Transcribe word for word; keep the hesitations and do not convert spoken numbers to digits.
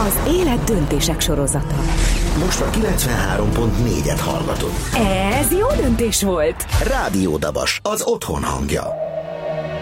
Az élet döntések sorozata. Most a kilencvenhárom pont négyet hallgatod. Ez jó döntés volt! Rádió Dabas, az otthon hangja.